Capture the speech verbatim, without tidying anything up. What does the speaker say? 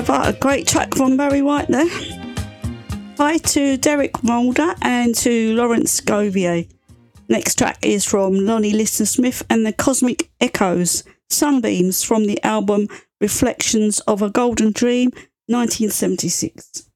Forever, a great track from Barry White there. Hi to Derek Mulder and to Lawrence Govier. Next track is from Lonnie Liston Smith and the Cosmic Echoes, Sunbeams, from the album Reflections of a Golden Dream, nineteen seventy-six.